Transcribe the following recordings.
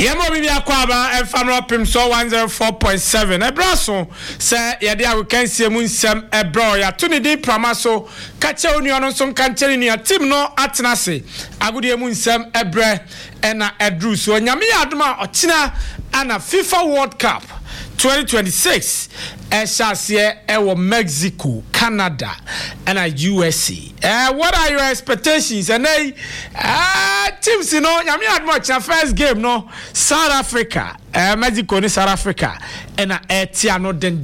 Yemo bibi akwaba enfano pim so 104.7 ebraso se yede awokansie mu nsem ebro ya to ne di pramaso kache onu ono so kanchere ni team no atenase agudie mu nsem ebre ena edru so nyame adoma ochina ana FIFA World Cup 2026 Eshase ewo Mexico, Canada and USA. What are your expectations? And teams you know nyame admo first game no South Africa, Mexico ni South Africa and etia no den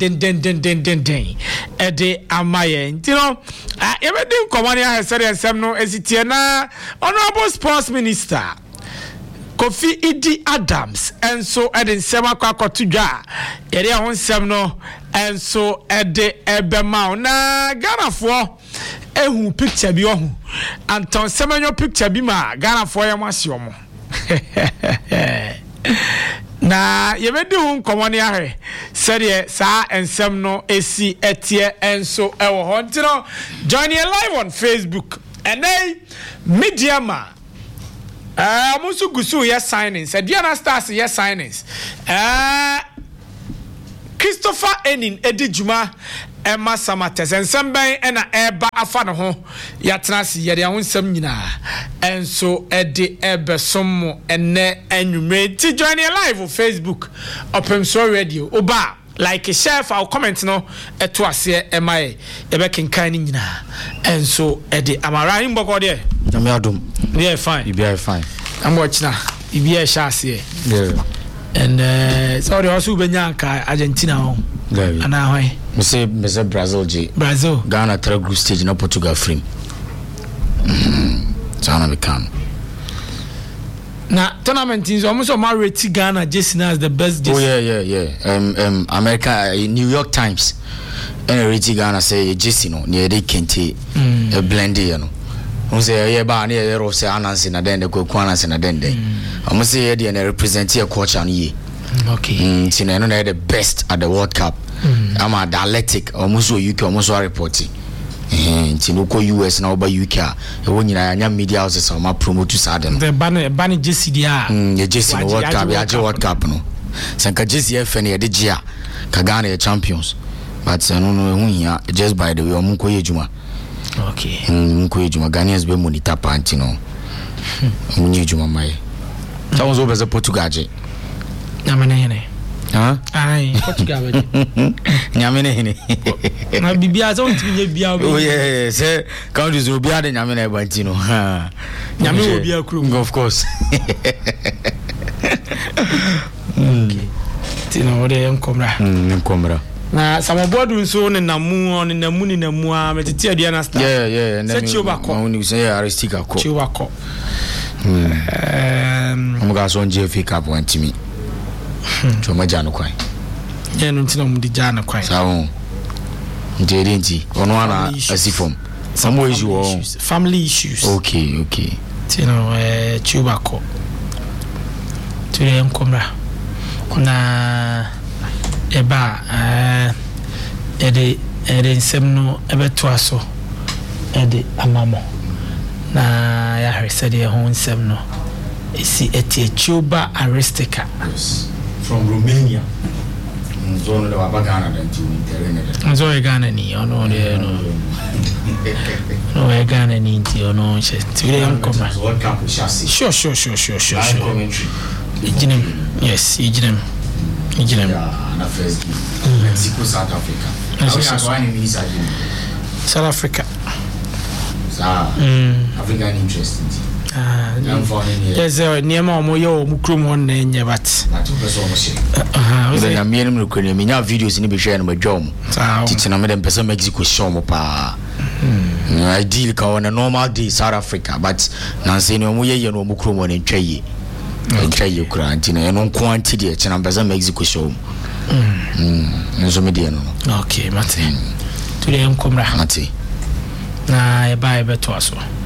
ede amaye. You know, everything komani ha said ensem no esitie na honorable sports minister Kofi Idi Adams and so eden sema kwa kotudwa yere ho nsem no and so ede ebema na Ghana for ehu picture bi ohu anton semanyo picture bi ma Ghana for yamase omo na yebedi hu nkomone ahwe sede saa ensem no esi etie enso ewo ho ntino join you live on Facebook and media ma Musu gusu yes signings. Diana Stars yes signings. Christopher Enin Edi Juma Emma Samates and Sambai and Eba Afano ho Yatrasi Yadi Unsam Nina and so Edi Ebe Somo and Ne and you made to join you live on Facebook Open So Radio Oba like a chef our comment no to us here MI Ebekin Kainina and so Edi Amara in Bogode. Yeah, fine. You be fine. I'm watching now. You be a chassis. Yeah. And sorry, also Benyanka, Argentina. Yeah. And now I say Brazil, Brazil. Ghana third group stage, no Portugal free. So I can. Now tournament is almost a married to Ghana. Jason as the best. Oh yeah. America, New York Times, and Riti Ghana say Jason near the Kente, a blended, you know. Say yeah ba na yero say anansi na den de kwaku anansi na den de omo say ye dey na represent your coach an ye okay na no na the best at the World Cup am athletic omo so UK omo so reporting no ko US na oba UK e wonyina anya media houses o ma promote sadem the ban Jesse dia ye Jesse no World Cup ya World Cup no sanka Jesse FN ye de gia ka Ghana champions but no hunya just by the way omo ko ye juma. Okay. Juma Ghanaians be monitor panty no. Munyi juma mai. That was over the Portugal. Nyamene hene. Huh? Ai, Portugal. Nyamene hene. Na bibia so ntimi bia. Oh yeah, say countries will be at nyamene banti no. Ha. Nyamene will be a crew. Of course. Okay. Tino ode enkomra. Enkomra. Na samabodu nso ne namu on ne namu a metete aduana star yeah se chiobako oni say aristika ko chiobako omuga so nje fika pointimi choma jano kwan ye no ntina mu di jana kwan sawo nderi nti ono ana asifom some issues family issues okay tino chiobako tire enkomra kuna eba ede nsem no ebeto aso ede amamo na ya hresede ho nsem no esi Etioba Aristica from Romania nzo no wa Ghana na nti internet nzo Ghana ni ono de no Ghana ni nti ono che tire yankoma World Cup chassis sure ijinem yes ijinem na first Mexico South Africa South Africa African interesting yes niema omoyo omukrum won na enye bat ya mienum rekwane minya videos ni be share no madwom titina me dem pesa Mexico show mo pa ideal ka on a normal day South Africa but na say no omo ye no omukrum won ntwaye ntwaye kura antina eno kwanti de chena pesa Mexico show nzo media no okay mate today enkomra mate na e ba e beto aso